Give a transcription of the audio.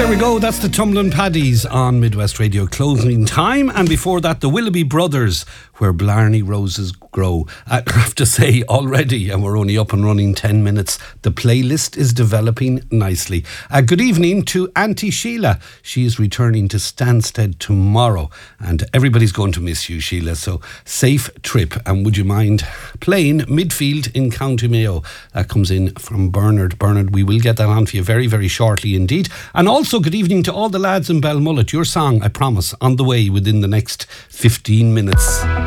There we go, that's the Tumbling Paddies on Midwest Radio closing time. And before that, the Willoughby Brothers, Where Blarney Roses Grow. I have to say already, and we're only up and running 10 minutes, the playlist is developing nicely. Good evening to Auntie Sheila. She is returning to Stansted tomorrow, and everybody's going to miss you, Sheila, so safe trip. And would you mind playing Midfield in County Mayo? That comes in from Bernard. Bernard, we will get that on for you very, very shortly indeed. And also good evening to all the lads in Belmullet. Your song, I promise, on the way within the next 15 minutes.